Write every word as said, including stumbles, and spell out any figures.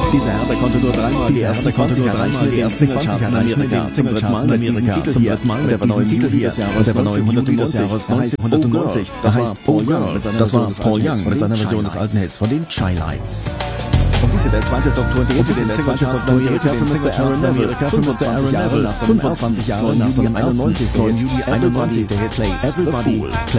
Dieser Herr, der konnte nur dreimal die ersten zwanzig erreichen, die ersten zwanzig erreichen in den zum dritten Mal in Amerika, zum dritten Mal der neuen Titel des Jahres, der neuen Juli des Jahres neunzehnhundertneunundneunzig. Das heißt Paul Young, das war Paul Young mit seiner Version des alten Hits von den Chi-Lights. Und bis der zweite Doktor, der jetzt den zweiten Doktor Amerika für Mister Aaron Amerika, fünfundzwanzig Jahre nach seinem fünfundzwanzig Jahre nach seinem einundneunzig, der Juli einundneunzig, der Hit Plays Everybody